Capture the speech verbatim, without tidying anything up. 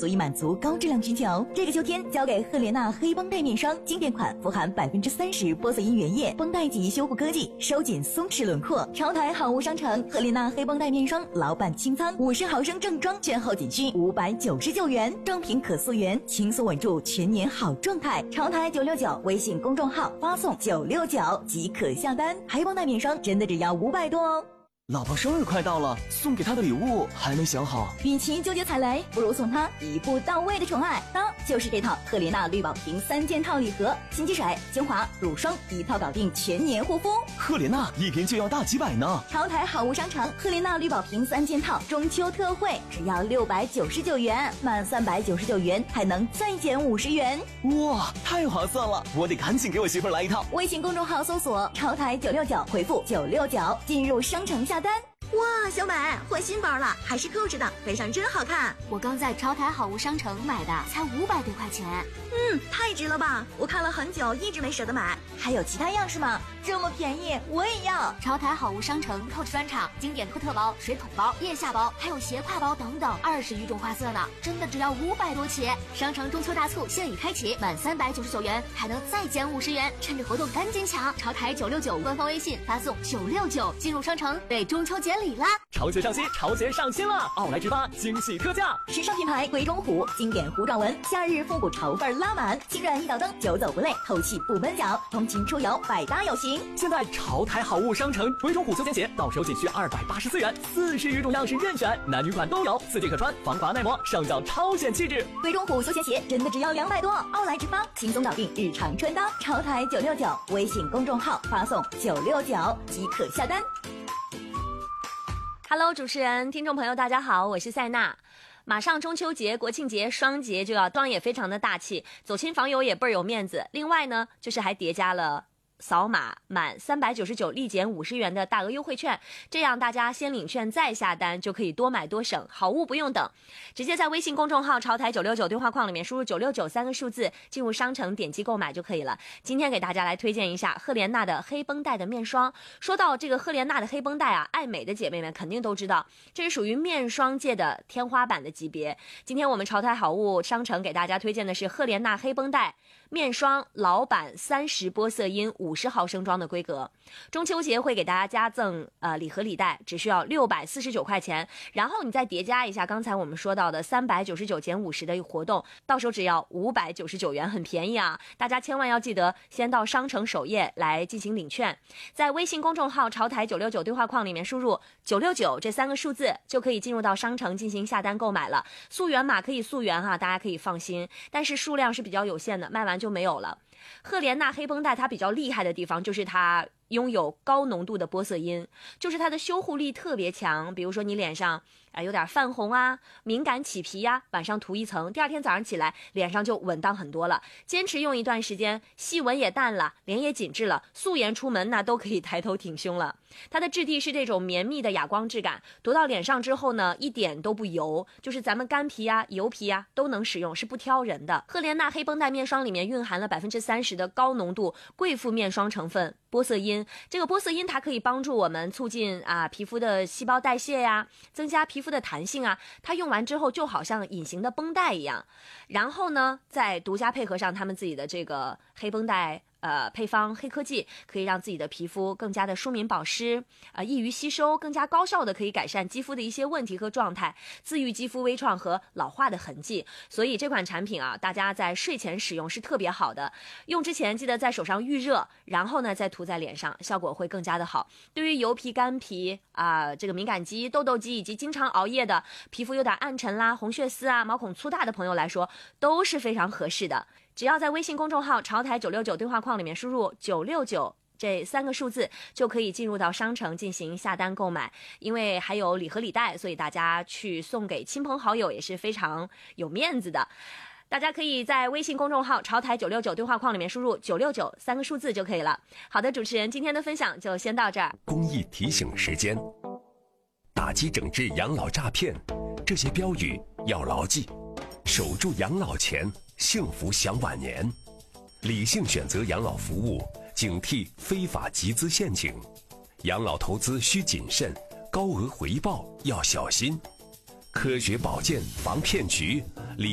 足以满足高质量需求。这个秋天交给赫莲娜黑绷带面霜，经典款富含百分之三十玻色因原液绷带级修护科技，收紧松弛轮廓。潮台好物商城赫莲娜黑绷带面霜老板清仓，五十毫升正装券后仅需五百九十九元，正品可溯源，轻松稳住全年好状态。潮台九六九微信公众号发送九六九即可下单，黑绷带面霜真的只要五百多哦。 老婆生日快到了，送给她的礼物还没想好。 与其纠结踩雷，不如送她一步到位的宠爱。当就是这套赫莲娜绿宝瓶三件套礼盒，洗肌水、精华、乳霜一套搞定全年护肤。 赫莲娜一瓶就要大几百呢。 潮台好物商城赫莲娜绿宝瓶三件套中秋特惠，只要六百九十九元，满三百九十九元还能再减五十元。 哇，太划算了！我得赶紧给我媳妇儿来一套。 微信公众号搜索潮台九六九，回复九六九进入商城下单。哇，小美换新包了，还是扣着的，背上真好看。 我刚在潮台好物商城买的，才五百多块钱。 嗯，太值了吧！我看了很久，一直没舍得买。还有其他样式吗？这么便宜，我也要。 潮台好物商城 Coach 专场经典托特包、水桶包、腋下包，还有斜挎包等等，二十余种花色呢，真的只要五百多起。商城中秋大促现已开启，满三百九十九元还能再减五十元，趁着活动赶紧抢！潮台九六九官方微信发送九六九进入商城，为中秋节礼啦！ 潮节上新，潮节上新了！奥莱之发惊喜特价， 时尚品牌鬼冢虎经典糊状纹，夏日复古潮范拉满，轻软一脚蹬，久走不累，透气不闷脚，通勤出游百搭有型。 现在潮台好物商城鬼冢虎休闲鞋到手仅需二百八十四元，四十余种样式任选，男女款都有，四季可穿，防滑耐磨，上脚超显气质。 鬼冢虎休闲鞋真的只要两百多，奥莱之发轻松搞定日常穿搭。潮台九六九微信公众号发送九六九即可下单。 Hello， 主持人、听众朋友，大家好，我是赛娜。马上中秋节、国庆节双节就要，装也非常的大气，走亲访友也倍儿有面子。另外呢，就是还叠加了扫码满三百九十九立减五十元的大额优惠券，这样大家先领券再下单，就可以多买多省，好物不用等，直接在微信公众号潮台九六九对话框里面输入九六九三个数字，进入商城点击购买就可以了。今天给大家来推荐一下赫莲娜的黑绷带的面霜。说到这个赫莲娜的黑绷带啊，爱美的姐妹们肯定都知道，这是属于面霜界的天花板的级别。今天我们潮台好物商城给大家推荐的是赫莲娜黑绷带面霜老版三十玻色因五十毫升装的规格，中秋节会给大家加赠呃礼盒礼袋，只需要六百四十九块钱，然后你再叠加一下刚才我们说到的三百九十九减五十的活动，到手只要五百九十九元，很便宜啊！大家千万要记得先到商城首页来进行领券，在微信公众号潮台九六九对话框里面输入九六九这三个数字，就可以进入到商城进行下单购买了。溯源码可以溯源哈，大家可以放心，但是数量是比较有限的，卖完就没有了。赫莲娜黑绷带它比较厉害的地方就是它拥有高浓度的玻色因，就是它的修护力特别强。比如说你脸上啊、呃、有点泛红啊，敏感起皮呀、啊，晚上涂一层，第二天早上起来脸上就稳当很多了。坚持用一段时间，细纹也淡了，脸也紧致了，素颜出门那都可以抬头挺胸了。它的质地是这种绵密的哑光质感，涂到脸上之后呢，一点都不油，就是咱们干皮啊、油皮啊都能使用，是不挑人的。赫莲娜黑绷带面霜里面蕴含了百分之三十的高浓度贵妇面霜成分玻色因，这个玻色因它可以帮助我们促进啊皮肤的细胞代谢呀，增加皮肤的弹性啊，它用完之后就好像隐形的绷带一样。然后呢，再独家配合上他们自己的这个黑绷带呃，配方黑科技，可以让自己的皮肤更加的舒敏保湿，呃，易于吸收，更加高效的可以改善肌肤的一些问题和状态，自愈肌肤微创和老化的痕迹。所以这款产品啊，大家在睡前使用是特别好的。用之前记得在手上预热，然后呢再涂在脸上，效果会更加的好。对于油皮、干皮啊、呃，这个敏感肌、痘痘肌以及经常熬夜的、皮肤有点暗沉啦、红血丝啊、毛孔粗大的朋友来说，都是非常合适的。只要在微信公众号潮台九六九对话框里面输入九六九这三个数字，就可以进入到商城进行下单购买。因为还有礼盒礼袋，所以大家去送给亲朋好友也是非常有面子的。大家可以在微信公众号潮台九六九对话框里面输入九六九三个数字就可以了。好的，主持人今天的分享就先到这儿。 公益提醒时间：打击整治养老诈骗，这些标语要牢记。守住养老钱，幸福享晚年。理性选择养老服务，警惕非法集资陷阱。养老投资需谨慎，高额回报要小心。科学保健防骗局，